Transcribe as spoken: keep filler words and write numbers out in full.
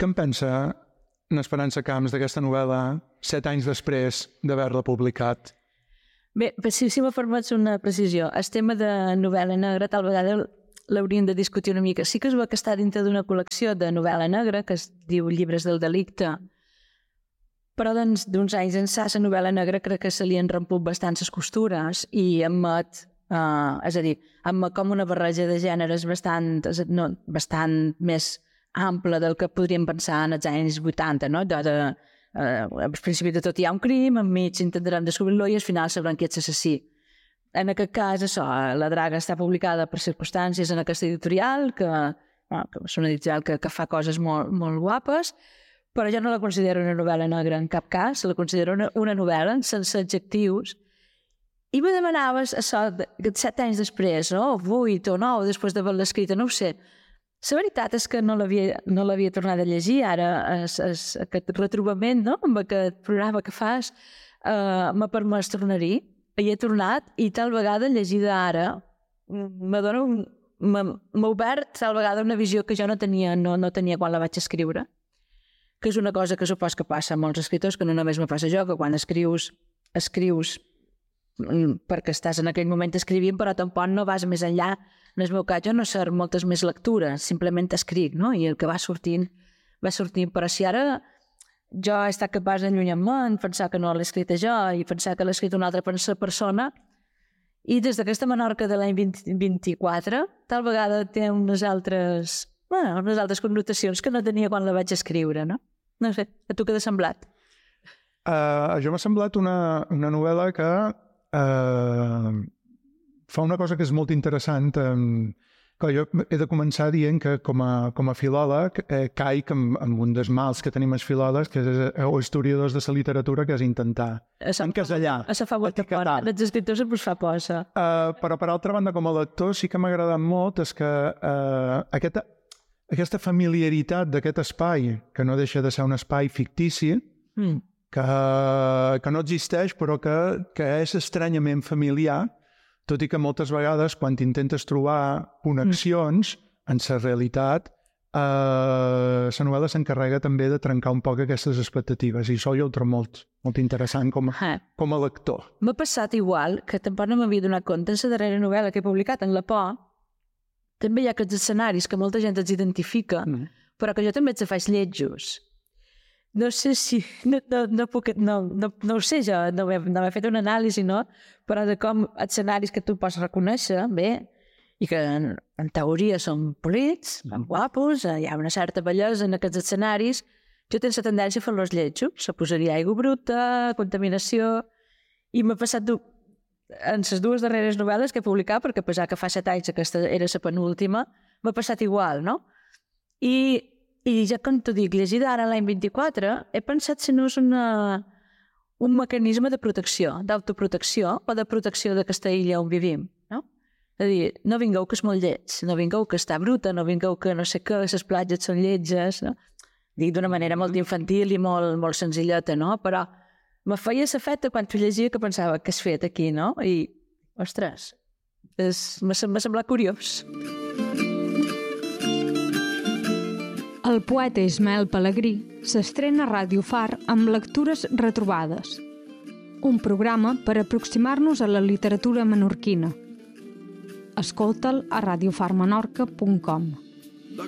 què en pensa n'Esperança Camps d'aquesta novel·la set anys després d'haver-la publicat? Bé, si, si me permets una precisió, el tema de novel·la negra tal vegada l'hauríem de discutir una mica. Sí que es veu que està dintre d'una col·lecció de novel·la negra que es diu Llibres del delicte, però doncs, d'uns anys ençà la novel·la negra crec que se li han romput bastants les costures i emet, uh, és a dir, emet com una barreja de gèneres bastant, no, bastant més ampla del que podríem pensar en els anys vuitanta, no? De, de, uh, al principi de tot hi ha un crim, enmig intentaran descobrir-lo i al final sabran qui és l'assassí. En aquest cas, això, La Draga està publicada per circumstàncies en aquesta editorial, que, bueno, que és una editorial que, que fa coses molt, molt guapes, però jo no la considero una novel·la negra en cap cas, la considero una, una novel·la sense adjectius. I me demanaves això, set anys després, no? vuit o nou, després d'haver-la escrita, no ho sé. La veritat és que no l'havia no l'havia tornat a llegir, ara es, es, aquest retrobament, no? Amb aquest programa que fas, eh, m'ha permès tornar-hi. Hi he tornat i tal vegada llegida ara m'ha obert tal vegada una visió que jo no tenia, no, no tenia quan la vaig escriure, que és una cosa que supos que passa a molts escriptors, que no només me passa jo, que quan escrius, escrius perquè estàs en aquell moment escrivint, però tampoc no vas més enllà. En el meu cas jo no sé moltes més lectures, simplement escric, no? I el que va sortint, va sortint. Però si ara jo he estat capaç d'allunyar-me en pensar que no l'he escrita jo i pensar que l'he escrit una altra persona, i des d'aquesta Menorca de l'any vint-i-quatre tal vegada té unes altres, bueno, unes altres connotacions que no tenia quan la vaig escriure, no? No sé, a tu què t'ha semblat? Uh, jo m'ha semblat una, una novel·la que uh, fa una cosa que és molt interessant. Um, que jo he de començar dient que com a, com a filòleg eh, caic amb, amb un dels mals que tenim els filòlegs, que és, o historiadors de la literatura, que és intentar això, encasellar. Això fa molta por. Els escriptors sempre us fa por, això. Uh, però per altra banda, com a lector, sí que m'ha agradat molt és que uh, aquesta, aquesta familiaritat d'aquest espai, que no deixa de ser un espai fictici, mm. que, que no existeix, però que, que és estranyament familiar, tot i que moltes vegades, quan intentes trobar connexions mm. en la realitat, eh, la novel·la s'encarrega també de trencar un poc aquestes expectatives, i això jo ho trobo molt, molt interessant com a, ah. com a lector. M'ha passat igual, que tampoc no m'havia donat compte, en la darrera novel·la que he publicat, en La por, també hi ha aquests escenaris que molta gent els identifica, mm. però que jo també els faig lletjos. No sé si... No, no, no, puc, no, no, no ho sé jo, no he, no he fet una anàlisi, no? Però de com escenaris que tu pots reconèixer, bé, i que en, en teoria són polits, són guapos, hi ha una certa bellesa en aquests escenaris, jo tens la tendència a fer-los lletjos, a posar-hi aigua bruta, contaminació, i m'ha passat en les dues darreres novel·les que he publicat, perquè a pesar que fa set anys aquesta era la penúltima, m'ha passat igual, no? I I ja com t'ho dic, llegida ara l'any vint-i-quatre, he pensat si no és una, un mecanisme de protecció, d'autoprotecció o de protecció d'aquesta illa on vivim, no? És a dir, no vingueu que és molt lleig, no vingueu que està bruta, no vingueu que no sé què, les platges són lletges, no? Dic d'una manera molt infantil i molt, molt senzilleta, no? Però me feia l'efecte quan t'ho llegia que pensava què has fet aquí, no? I, ostres, m'ha semblat curiós. El poeta Ismael Pelegrí s'estrena a Ràdio Far amb Lectures retrobades, un programa per aproximar-nos a la literatura menorquina. Escolta'l a radiofar menorca punt com.